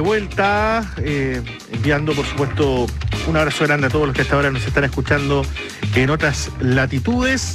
Vuelta, enviando por supuesto un abrazo grande a todos los que hasta ahora nos están escuchando en otras latitudes.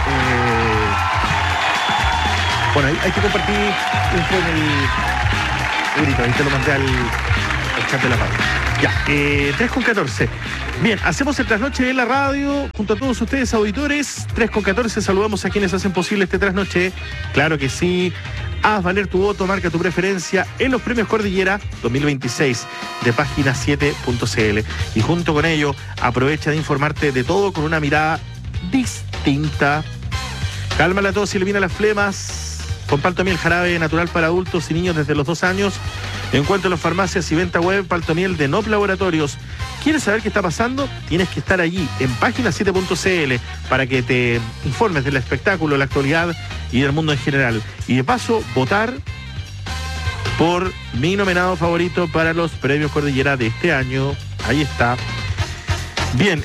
Bueno, hay que compartir info en el grito, ahí te lo mandé al chat de la radio. Ya, 3:14. Bien, hacemos el trasnoche en la radio junto a todos ustedes, auditores. 3:14, saludamos a quienes hacen posible este trasnoche. Claro que sí. Haz valer tu voto, marca tu preferencia en los premios Cordillera 2026 de página 7.cl. Y junto con ello, aprovecha de informarte de todo con una mirada distinta. Cálmala a todos y elimina las flemas. Con Paltomiel, jarabe natural para adultos y niños desde los 2 años. Encuentro en las farmacias y venta web Paltomiel de NOP Laboratorios. ¿Quieres saber qué está pasando? Tienes que estar allí en página 7.cl para que te informes del espectáculo, la actualidad y del mundo en general. Y de paso, votar por mi nominado favorito para los premios Cordillera de este año. Ahí está. Bien,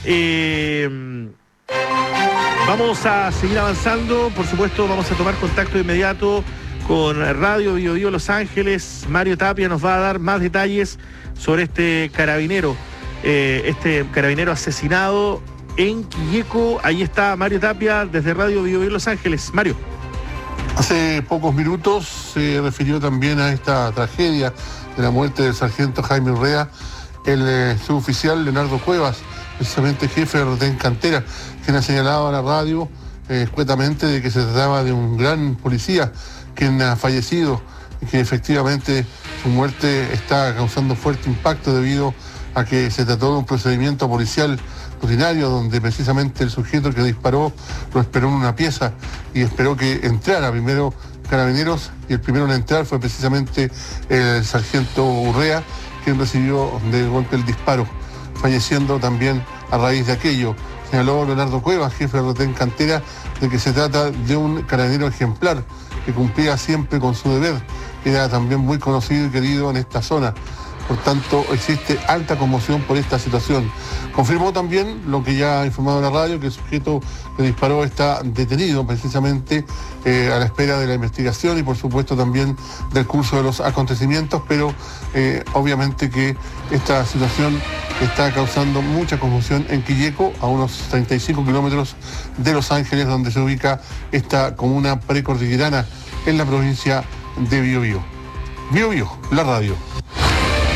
vamos a seguir avanzando. Por supuesto, vamos a tomar contacto de inmediato con Radio Bio Bio Los Ángeles. Mario Tapia nos va a dar más detalles sobre este carabinero asesinado en Quilleco. Ahí está Mario Tapia desde Radio Bio Bio Los Ángeles. Mario. Hace pocos minutos se refirió también a esta tragedia de la muerte del sargento Jaime Urrea, el suboficial Leonardo Cuevas, precisamente jefe de Retén Cantera, quien ha señalado a la radio escuetamente de que se trataba de un gran policía quien ha fallecido y que efectivamente su muerte está causando fuerte impacto debido a que se trató de un procedimiento policial rutinario donde precisamente el sujeto que disparó lo esperó en una pieza y esperó que entrara primero Carabineros, y el primero en entrar fue precisamente el sargento Urrea, quien recibió de golpe el disparo, falleciendo también a raíz de aquello. Señaló Leonardo Cuevas, jefe de Retén Cantera, de que se trata de un carabinero ejemplar que cumplía siempre con su deber, era también muy conocido y querido en esta zona. Por tanto, existe alta conmoción por esta situación. Confirmó también lo que ya ha informado la radio, que el sujeto que disparó está detenido precisamente a la espera de la investigación y por supuesto también del curso de los acontecimientos, pero obviamente que esta situación está causando mucha conmoción en Quilleco, a unos 35 kilómetros de Los Ángeles, donde se ubica esta comuna precordillerana en la provincia de Biobío. Biobío, la radio.